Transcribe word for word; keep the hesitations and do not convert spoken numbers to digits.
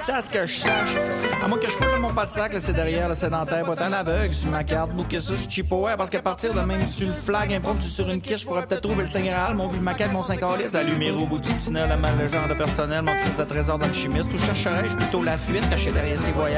esti, à ce que je sache. À moins que je foule mon pas de sac, là, c'est derrière, le sédentaire, pas un aveugle sur ma carte, bouquet ça, c'est cheapo, ouais, parce qu'à partir de même sur le flag, impromptu sur une quiche, je pourrais peut-être trouver le Saint-Graal, mon but, ma quête, mon cinq calices, la lumière au bout du tunnel, le mal, le genre de personnel, mon crise de trésor dans le chimiste, où chercherais-je plutôt la fuite cachée derrière ces voyages.